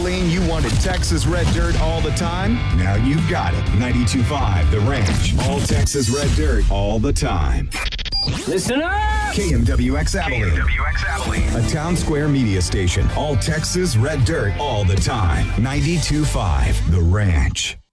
Abilene, you wanted Texas Red Dirt all the time? Now you've got it. 92.5 The Ranch. All Texas Red Dirt all the time. Listen up! KMWX Abilene. KMWX Abilene. A Town Square media station. All Texas Red Dirt all the time. 92.5 The Ranch.